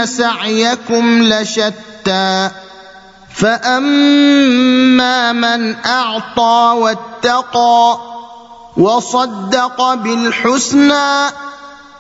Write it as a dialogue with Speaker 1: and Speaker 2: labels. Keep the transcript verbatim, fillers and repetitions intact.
Speaker 1: إن سعيكم لشتى فأما من أعطى واتقى وصدق بالحسنى